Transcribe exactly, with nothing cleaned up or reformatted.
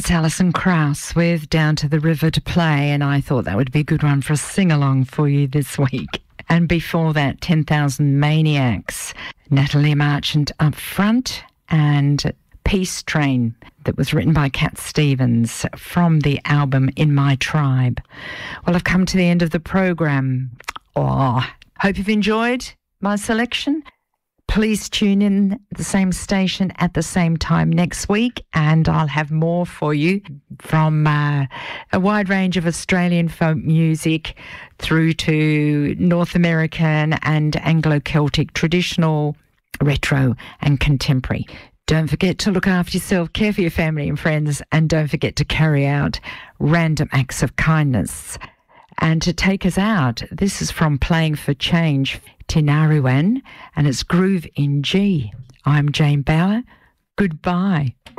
It's Alison Krauss with Down to the River to Play, and I thought that would be a good one for a sing-along for you this week. And before that, ten thousand Maniacs, Natalie Marchant up front, and Peace Train, that was written by Cat Stevens from the album In My Tribe. Well, I've come to the end of the program. Oh, hope you've enjoyed my selection. Please tune in the same station at the same time next week, and I'll have more for you from uh, a wide range of Australian folk music through to North American and Anglo-Celtic, traditional, retro and contemporary. Don't forget to look after yourself, care for your family and friends, and don't forget to carry out random acts of kindness. And to take us out, this is from Playing for Change, Tinaruan, and it's Groove in G. I'm Jane Bauer. Goodbye.